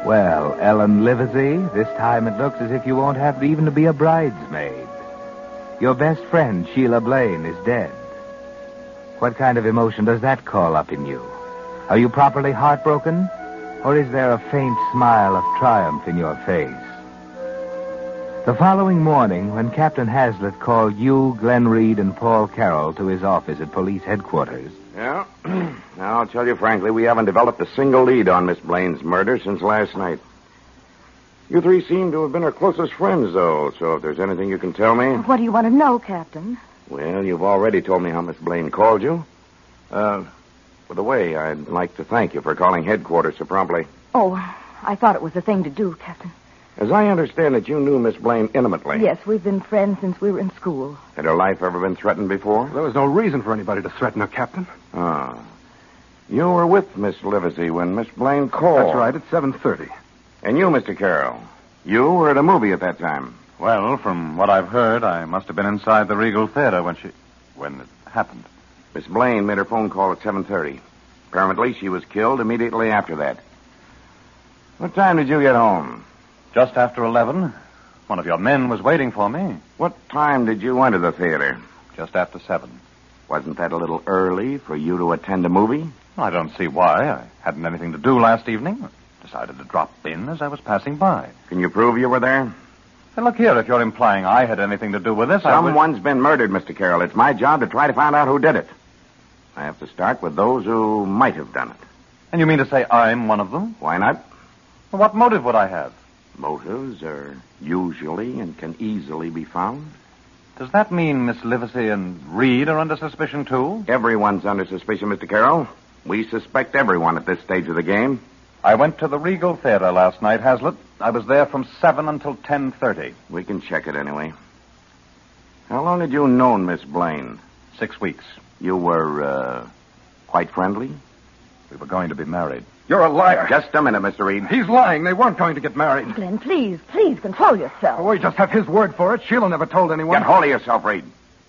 Well, Ellen Livesey, this time it looks as if you won't have even to be a bridesmaid. Your best friend, Sheila Blaine, is dead. What kind of emotion does that call up in you? Are you properly heartbroken? Or is there a faint smile of triumph in your face? The following morning, when Captain Hazlitt called you, Glenn Reed, and Paul Carroll to his office at police headquarters... Yeah. Now, I'll tell you frankly, we haven't developed a single lead on Miss Blaine's murder since last night. You three seem to have been her closest friends, though, so if there's anything you can tell me... What do you want to know, Captain? Well, you've already told me how Miss Blaine called you. By the way, I'd like to thank you for calling headquarters so promptly. Oh, I thought it was the thing to do, Captain. As I understand it, you knew Miss Blaine intimately. Yes, we've been friends since we were in school. Had her life ever been threatened before? There was no reason for anybody to threaten her, Captain. Ah. You were with Miss Livesey when Miss Blaine called. That's right, at 7:30. And you, Mr. Carroll, you were at a movie at that time. Well, from what I've heard, I must have been inside the Regal Theater when it happened. Miss Blaine made her phone call at 7:30. Apparently, she was killed immediately after that. What time did you get home? Just after 11. One of your men was waiting for me. What time did you enter the theater? Just after 7. Wasn't that a little early for you to attend a movie? I don't see why. I hadn't anything to do last evening. Decided to drop in as I was passing by. Can you prove you were there? Hey, look here, if you're implying I had anything to do with this, Someone's been murdered, Mr. Carroll. It's my job to try to find out who did it. I have to start with those who might have done it. And you mean to say I'm one of them? Why not? Well, what motive would I have? Motives are usually and can easily be found. Does that mean Miss Livesey and Reed are under suspicion, too? Everyone's under suspicion, Mr. Carroll. We suspect everyone at this stage of the game. I went to the Regal Theater last night, Hazlitt. I was there from 7 until 10:30. We can check it anyway. How long had you known Miss Blaine? 6 weeks. You were, quite friendly? We were going to be married. You're a liar. Just a minute, Mr. Reed. He's lying. They weren't going to get married. Glenn, please control yourself. Oh, we just have his word for it. Sheila never told anyone. Get hold of yourself, Reed.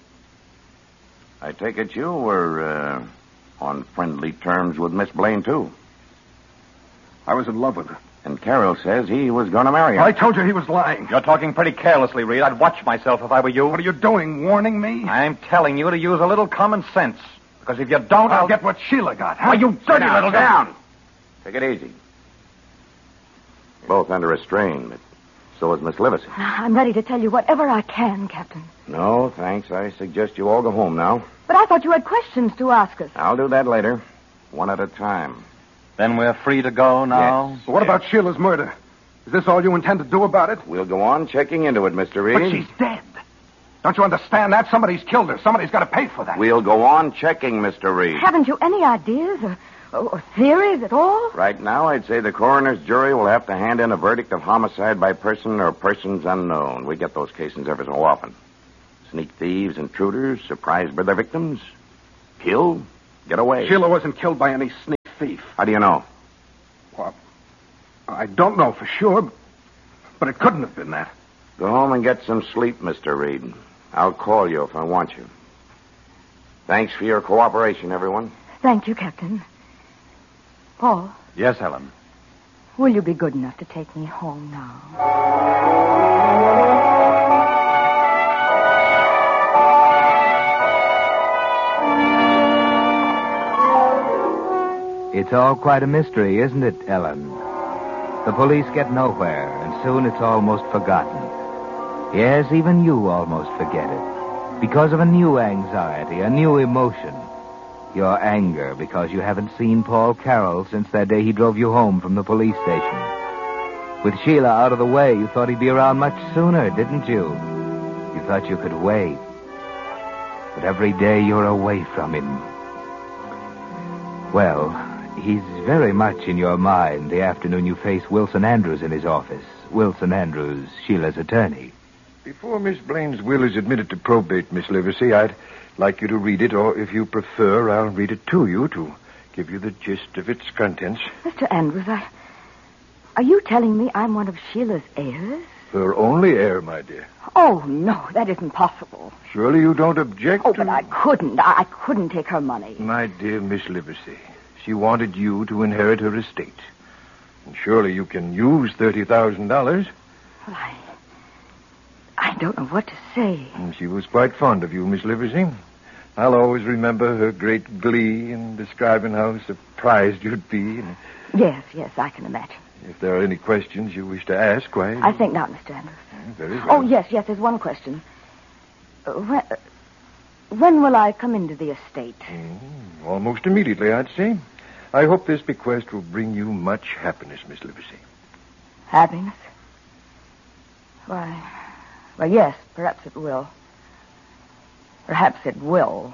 I take it you were, on friendly terms with Miss Blaine, too. I was in love with her. And Carroll says he was going to marry her. I told you he was lying. You're talking pretty carelessly, Reed. I'd watch myself if I were you. What are you doing, warning me? I'm telling you to use a little common sense. Because if you don't, I'll get what Sheila got, huh? Why, you dirty little down. Take it easy. Both under a strain, but so is Miss Livesey. I'm ready to tell you whatever I can, Captain. No, thanks. I suggest you all go home now. But I thought you had questions to ask us. I'll do that later. One at a time. Then we're free to go now? Yes. Well, what about Sheila's murder? Is this all you intend to do about it? We'll go on checking into it, Mr. Reed. But she's dead. Don't you understand that? Somebody's killed her. Somebody's got to pay for that. We'll go on checking, Mr. Reed. Haven't you any ideas or theories at all? Right now, I'd say the coroner's jury will have to hand in a verdict of homicide by person or persons unknown. We get those cases every so often. Sneak thieves, intruders, surprised by their victims. Kill, get away. Sheila wasn't killed by any sneak thief. How do you know? Well, I don't know for sure, but it couldn't have been that. Go home and get some sleep, Mr. Reed. I'll call you if I want you. Thanks for your cooperation, everyone. Thank you, Captain. Paul. Yes, Helen. Will you be good enough to take me home now? It's all quite a mystery, isn't it, Ellen? The police get nowhere, and soon it's almost forgotten. Yes, even you almost forget it. Because of a new anxiety, a new emotion. Your anger because you haven't seen Paul Carroll since that day he drove you home from the police station. With Sheila out of the way, you thought he'd be around much sooner, didn't you? You thought you could wait. But every day you're away from him. Well, he's very much in your mind the afternoon you face Wilson Andrews in his office. Wilson Andrews, Sheila's attorney. Before Miss Blaine's will is admitted to probate, Miss Livesey, I'd like you to read it, or if you prefer, I'll read it to you to give you the gist of its contents. Mr. Andrews, are you telling me I'm one of Sheila's heirs? Her only heir, my dear. Oh, no, that isn't possible. Surely you don't object Oh, to... but I couldn't. I couldn't take her money. My dear Miss Livesey, she wanted you to inherit her estate. And surely you can use $30,000. Well, I don't know what to say. And she was quite fond of you, Miss Livesey. I'll always remember her great glee in describing how surprised you'd be. And Yes, I can imagine. if there are any questions you wish to ask, why... I think not, Mr. Andrews. Very well. Oh, yes, there's one question. When will I come into the estate? Almost immediately, I'd say. I hope this bequest will bring you much happiness, Miss Livesey. Happiness? Why, yes, perhaps it will. Perhaps it will.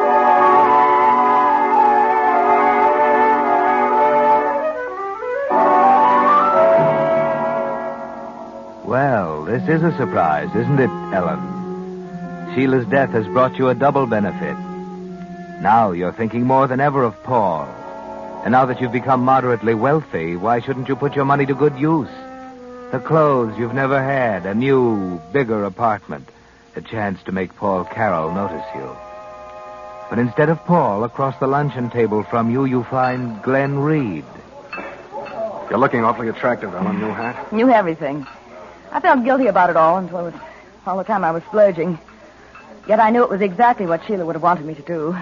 Well, this is a surprise, isn't it, Ellen? Sheila's death has brought you a double benefit. Now you're thinking more than ever of Paul. And now that you've become moderately wealthy, why shouldn't you put your money to good use? The clothes you've never had, a new, bigger apartment, a chance to make Paul Carroll notice you. But instead of Paul, across the luncheon table from you, you find Glenn Reed. You're looking awfully attractive, Ellen. New hat? New everything. I felt guilty about it all until all the time I was splurging. Yet I knew it was exactly what Sheila would have wanted me to do.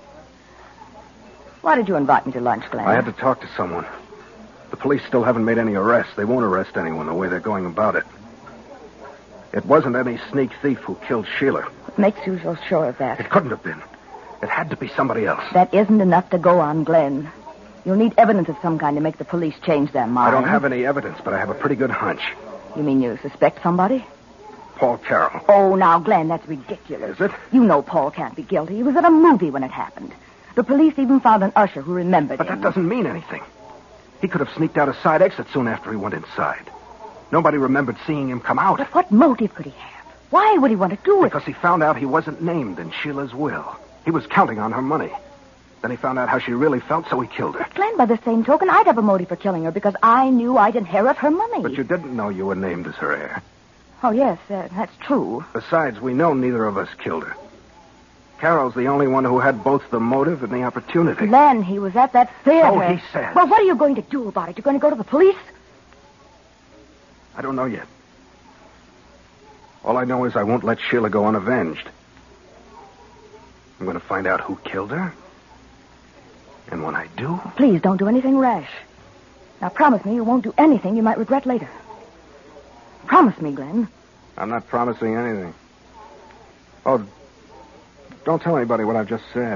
Why did you invite me to lunch, Glenn? I had to talk to someone. The police still haven't made any arrests. They won't arrest anyone the way they're going about it. It wasn't any sneak thief who killed Sheila. What makes you so sure of that? It couldn't have been. It had to be somebody else. That isn't enough to go on, Glenn. You'll need evidence of some kind to make the police change their mind. I don't have any evidence, but I have a pretty good hunch. You mean you suspect somebody? Paul Carroll. Oh, now, Glenn, that's ridiculous. Is it? You know Paul can't be guilty. He was at a movie when it happened. The police even found an usher who remembered But him. that doesn't mean anything. He could have sneaked out a side exit soon after he went inside. Nobody remembered seeing him come out. But what motive could he have? Why would he want to do it? Because he found out he wasn't named in Sheila's will. He was counting on her money. Then he found out how she really felt, so he killed her. But Glenn, by the same token, I'd have a motive for killing her because I knew I'd inherit her money. But you didn't know you were named as her heir. Oh, yes, that's true. Besides, we know neither of us killed her. Carroll's the only one who had both the motive and the opportunity. Glenn, he was at that theater. So he says. Well, what are you going to do about it? You're going to go to the police? I don't know yet. All I know is I won't let Sheila go unavenged. I'm going to find out who killed her. And when I do... Please don't do anything rash. Now, promise me you won't do anything you might regret later. Promise me, Glenn. I'm not promising anything. Oh, don't tell anybody what I've just said.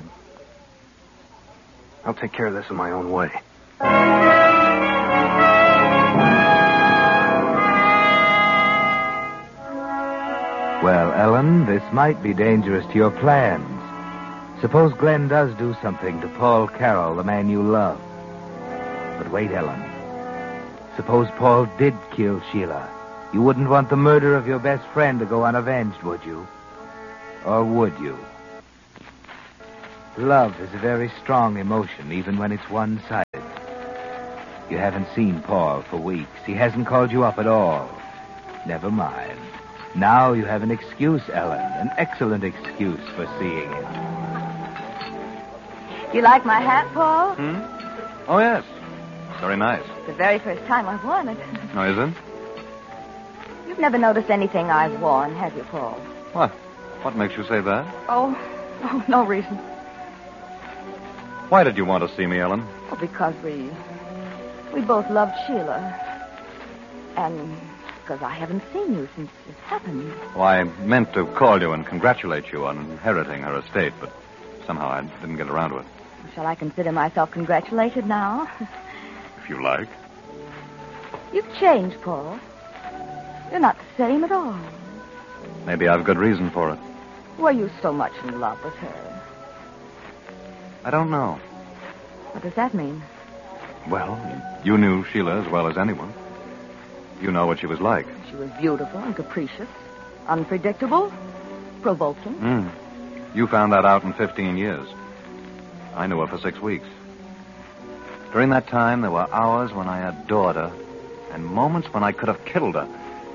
I'll take care of this in my own way. Well, Ellen, this might be dangerous to your plans. Suppose Glenn does do something to Paul Carroll, the man you love. But wait, Ellen. Suppose Paul did kill Sheila. You wouldn't want the murder of your best friend to go unavenged, would you? Or would you? Love is a very strong emotion, even when it's one-sided. You haven't seen Paul for weeks. He hasn't called you up at all. Never mind. Now you have an excuse, Ellen. An excellent excuse for seeing him. You like my hat, Paul? Oh, yes. Very nice. It's the very first time I've worn it. Oh, is it? You've never noticed anything I've worn, have you, Paul? What? What makes you say that? Oh, no reason. Why did you want to see me, Ellen? Oh, because we both loved Sheila. And because I haven't seen you since it happened. Well, I meant to call you and congratulate you on inheriting her estate, but somehow I didn't get around to it. Shall I consider myself congratulated now? If you like. You've changed, Paul. You're not the same at all. Maybe I've good reason for it. Were you so much in love with her? I don't know. What does that mean? Well, you knew Sheila as well as anyone. You know what she was like. She was beautiful and capricious, unpredictable, provoking. You found that out in 15 years. I knew her for 6 weeks. During that time, there were hours when I adored her and moments when I could have killed her.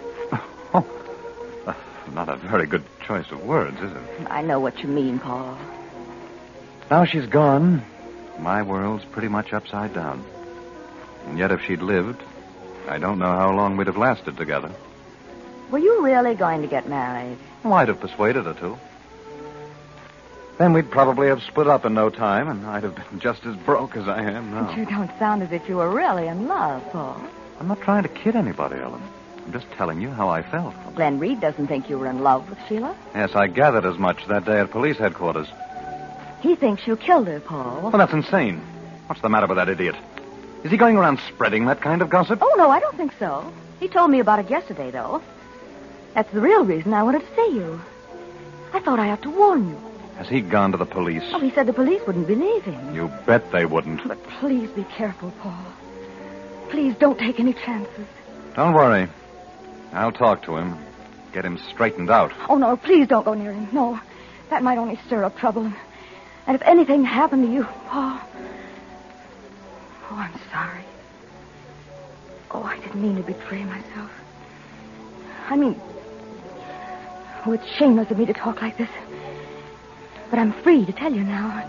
Not a very good choice of words, is it? I know what you mean, Paul. Now she's gone. My world's pretty much upside down. And yet if she'd lived, I don't know how long we'd have lasted together. Were you really going to get married? Well, I'd have persuaded her to. Then we'd probably have split up in no time, and I'd have been just as broke as I am now. But you don't sound as if you were really in love, Paul. I'm not trying to kid anybody, Ellen. I'm just telling you how I felt. Glenn Reed doesn't think you were in love with Sheila. Yes, I gathered as much that day at police headquarters. He thinks you killed her, Paul. Well, that's insane. What's the matter with that idiot? Is he going around spreading that kind of gossip? Oh, no, I don't think so. He told me about it yesterday, though. That's the real reason I wanted to see you. I thought I ought to warn you. Has he gone to the police? Oh, he said the police wouldn't believe him. You bet they wouldn't. But please be careful, Paul. Please don't take any chances. Don't worry. I'll talk to him. Get him straightened out. Oh, no, please don't go near him. No, that might only stir up trouble. And if anything happened to you, Paul... Oh, I'm sorry. Oh, I didn't mean to betray myself. I mean... Oh, it's shameless of me to talk like this. But I'm free to tell you now.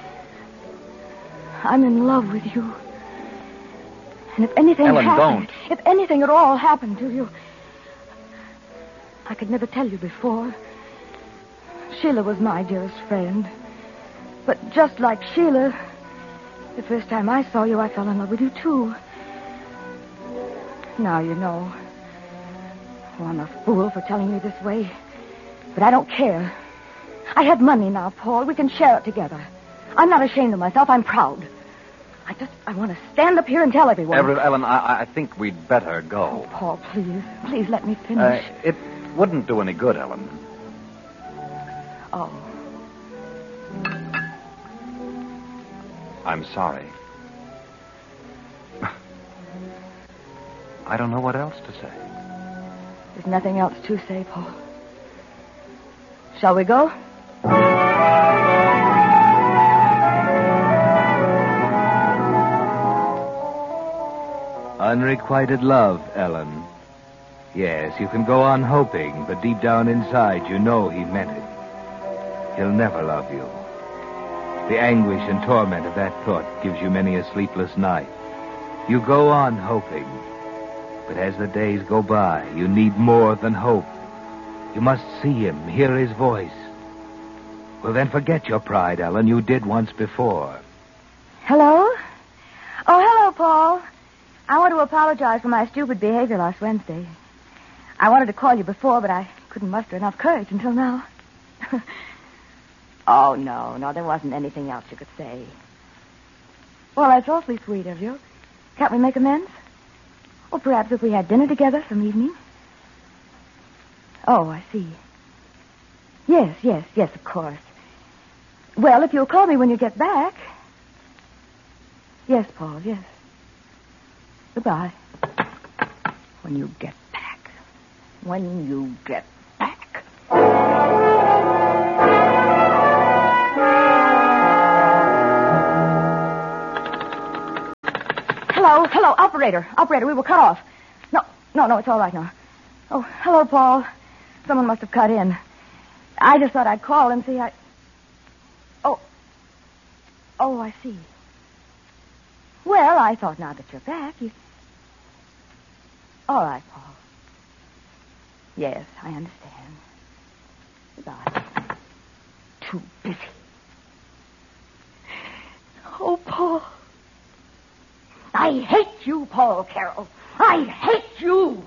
I'm in love with you. And if anything Ellen, happened... don't. If anything at all happened to you... I could never tell you before. Sheila was my dearest friend. But just like Sheila, the first time I saw you, I fell in love with you, too. Now you know. Oh, I'm a fool for telling you this way. But I don't care. I have money now, Paul. We can share it together. I'm not ashamed of myself. I'm proud. I want to stand up here and tell everyone. Ellen, I think we'd better go. Oh, Paul, please. Please let me finish. It wouldn't do any good, Ellen. Oh. I'm sorry. I don't know what else to say. There's nothing else to say, Paul. Shall we go? Unrequited love, Ellen. Yes, you can go on hoping, but deep down inside you know he meant it. He'll never love you. The anguish and torment of that thought gives you many a sleepless night. You go on hoping, but as the days go by, you need more than hope. You must see him, hear his voice. Well, then forget your pride, Ellen. You did once before. Hello? Oh, hello, Paul. I want to apologize for my stupid behavior last Wednesday. I wanted to call you before, but I couldn't muster enough courage until now. Oh, no, there wasn't anything else you could say. Well, that's awfully sweet of you. Can't we make amends? Or perhaps if we had dinner together some evening? Oh, I see. Yes, of course. Well, if you'll call me when you get back. Yes, Paul, yes. Goodbye. When you get back. When you get back. Hello, operator. Operator, we were cut off. No, it's all right now. Oh, hello, Paul. Someone must have cut in. I just thought I'd call and see. Oh, I see. Well, I thought now that you're back, All right, Paul. Yes, I understand. Goodbye. Too busy. Oh, Paul. I hate you, Paul Carroll. I hate you.